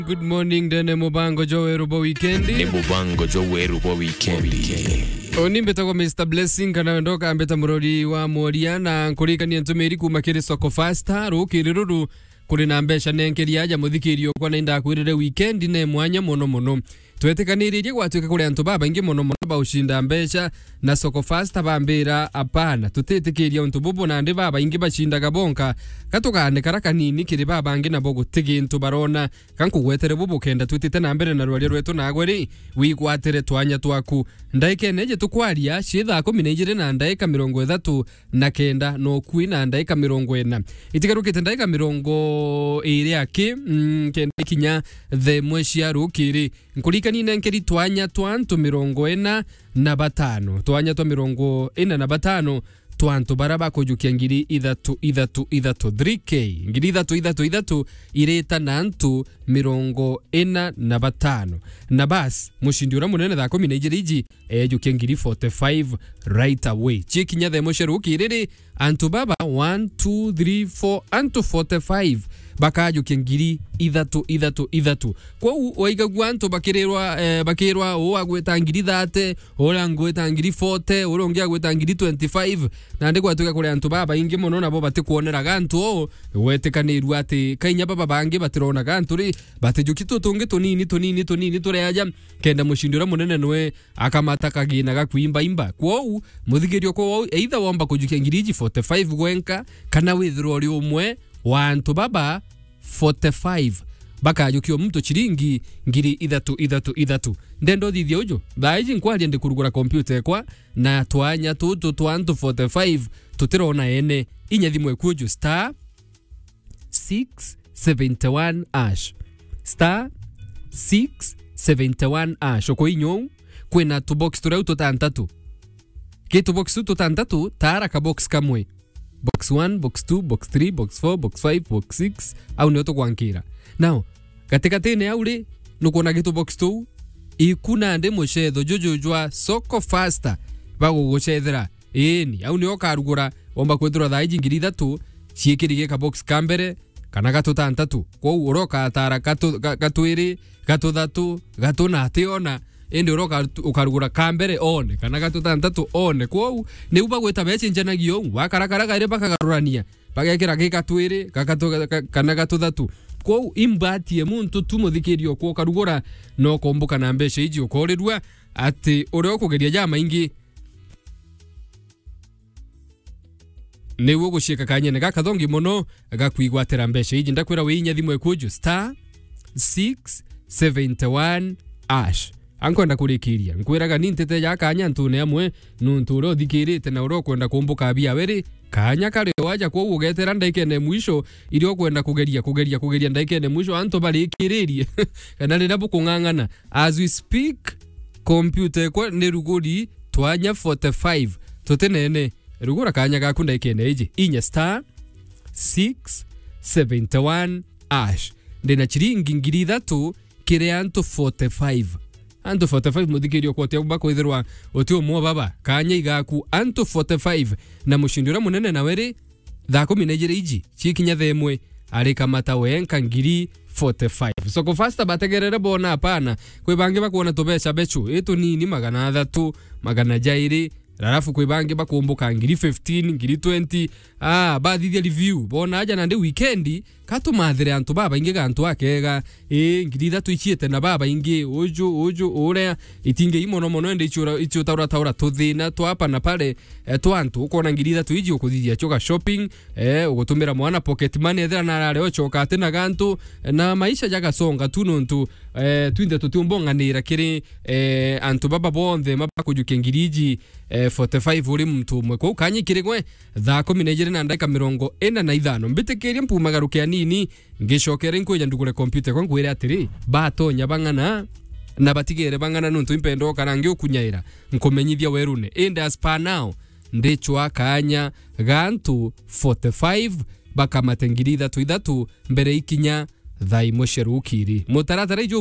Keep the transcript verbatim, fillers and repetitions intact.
Good morning dene mubango jo werubo weekendi. Ni mubango jo werubo weekendi. Oni mbetagwo mister Blessing kana wendoka ambeta murori wa Moria na kurikania ntumiri kuma kiri soko fasta rukiri ruru kuri na mbesha nenkeria aja muthikirio kwa nenda kwirire weekend ne mwanya mono mono twetekanirie gwatuika kuri antu baba ingi mono mono ba ushinda mbesha na soko fasta bambira apana tutetikiria untu bubu na ndi baba ingi bashinda gabonka katukane karakanini kiri baba ingi nabo gutigi ntu barona kankugwetere bubu kenda tutite na mbere na rwari rwetu na gweri wigwatere twanya twaku ndaike neje tukwaria shitha kumi na igiri na ndaika mirongo ithatu na kenda no kui na ndaika mirongo ina itigarukite ndaika mirongo iri aki mm, kenda kinya the mweshia rukiri nkurikani nenkeri twanya twantu mirongo ina na batano twanya twa mirongo ina na batano twantu baraba kujukia ngiri ithatu ithatu ithatu three K ngiri ithatu ithatu ithatu ireta nantu mirongo ina na batano na bas mushindi ura munene tha kumi na igiri iji ejukia ngiri forty-five right away chikinya the mosheruki riri antu baba one two three four antu forty-five bakajukia ngiri ithatu ithatu ithatu kwa oiga gwantu bakirerwa eh, bakirwa o agweta ngiri thirty ora ngweta ngiri forty ora ongia gweta ngiri twenty-five na ndi gwatuka kuri antu baba ingi muno nabo batikuonera gantu o wetekanirwa ati kainya baba bangi batirona gantu ri batijukitu tungi tunini tunini tunini tureaja kenda mushindura munene nwe akamata kagina gakwimba imba kwa muthigirio kwa either womba kujukia ngiri forty-five gwenka kana withiro ri umwe wantu baba forty-five baka yukio mtu chiringi ngiri ithatu ithatu ithatu ndendo thithia ujo baiji nkwali ndi kurugura computer kwa na twanya tutu twantu forty-five tutirona ene inya thimwe kuju star six seventy-one ash star six seventy-one ash oko inyo kwena tu box tureu tutantatu kitu box tutantatu tara ka box kamwe box one, box two, box three, box four, box five, box six au ni oto kwankira now katika tene auri nukona gitu box two ikuna ande moshetho jojojwa soko faster bago gochethera eni au ni okarugura omba kwethura thaiji ngiri ithatu ciikirige ka box kambere kana gatutantatu kwa uroka atara gatwiri gatuthatu gatuna ationa ende uroka ukarugura kambere one kana gatutantatu one kwa ni uba gweta beche njanagio wakarakara gaire bakagarurania bagekera gikatwiri gakatu kana gatuthatu kwa imbatie muntu tumuthikirio kwa karugura no kombuka na mbesha iji ukorirwa ati ure kugeria jama ingi ne wo gushika kanyene gakathongi muno gakwigwatera mbesha iji ndakwira we inya thimwe kuju star six seventy-one ash ankwenda kurikiria nkwiraga nintete ya kanya ntune amwe nuntu ro thikirite na uro kwenda kumbuka bia weri kanya kare waja kwa ugetera ndaikene mwisho irio kwenda kugeria kugeria kugeria ndaikene mwisho anto bali ikiririe kana rina bukungangana as we speak computer kwa ne ruguri twanya forty-five tutenene rugura kanya gaku ndaikene iji inya star six seventy-one ash ndena chiringi ngiri ithatu kire anto forty-five anto forty-five muthikirio kwa tia bako ithirwa otio mo baba kanya igaku anto forty-five na mushindura munene na weri tha kumi na igiri iji chikinya themwe ari kamata wenka ngiri forty-five soko faster bategerere bona hapana kwe bangi bakuona tobesha bechu etu nini magana thatu magana jairi rarafu kwe bangi bakumbuka ngiri fifteen ngiri twenty ah bathithia review bona aja na ndi weekendi katu mathere antu baba ingi gantu akega eh ngiri thatu ichiete na baba ingi uju uju ure itinge imono mono ende ichura ichu taura taura tuthina twapa na pale eh, twantu ukona ngiri thatu iji ukuthithia choka shopping eh ugutumira mwana pocket money ethera na rare ochoka tena gantu na maisha jaga songa tununtu eh twinde tutumbonganira kiri eh antu baba bonthe mabakujuke ngiri iji eh, forty-five uri mtu mwe kwa kanyi kirigwe tha kumi na igiri na ndaika mirongo ina na ithano mbitekeria mpumagarukia nini ngicokere nkuja ndugure computer kwa ngwire atiri batonya bangana na batigere bangana nuntu impendo kana ngi ukunyaira nkomenyithia werune ende as per now ndichwa kanya gantu forty-five baka matengiri ithatu ithatu mbere ikinya tha imwe cerukiri mutaratara